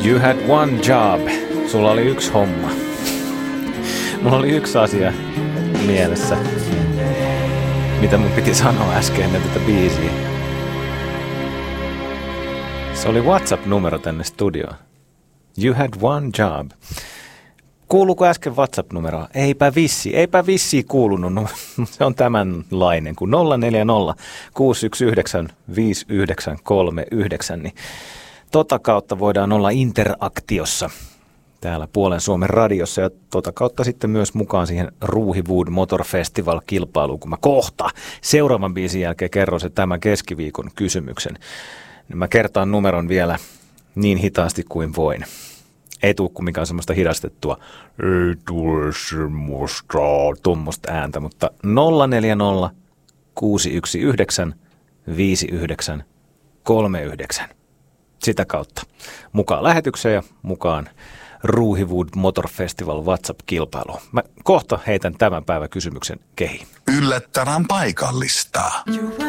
You had one job. Sulla oli yksi homma. Mulla oli yksi asia mielessä, mitä mun piti sanoa äsken ennen tätä biisiä. Se oli WhatsApp-numero tänne studioon. You had one job. Kuuluuko äsken WhatsApp-numeroa? Eipä vissi kuulunut. Se on tämänlainen kuin 040 619 5939. Niin tota kautta voidaan olla interaktiossa täällä Puolen Suomen radiossa ja tota kautta sitten myös mukaan siihen Ruuhiwood Motor Festival-kilpailuun, kun mä kohta seuraavan biisin jälkeen kerron se tämän keskiviikon kysymyksen. Mä kertaan numeron vielä niin hitaasti kuin voin. Ei tule kumminkaan semmoista hidastettua, ei tule semmoista tuommoista ääntä, mutta 040 619 5939. Sitä kautta mukaan lähetykseen ja mukaan Ruuhiwood Motor Festival WhatsApp-kilpailuun. Mä kohta heitän tämän päivän kysymyksen kehiin. Yllättävän paikallista.